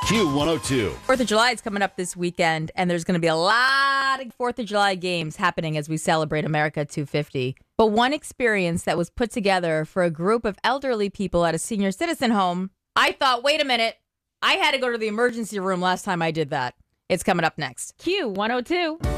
Q102. 4th of July is coming up this weekend, and there's going to be a lot of 4th of July games happening as we celebrate America 250. But one experience that was put together for a group of elderly people at a senior citizen home, I thought, wait a minute, I had to go to the emergency room last time I did that. It's coming up next. Q102.